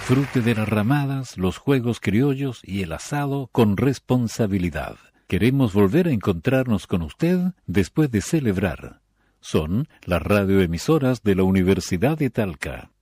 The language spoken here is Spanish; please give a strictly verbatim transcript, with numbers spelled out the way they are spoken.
Disfrute de las ramadas, los juegos criollos y el asado con responsabilidad. Queremos volver a encontrarnos con usted después de celebrar. Son las radioemisoras de la Universidad de Talca.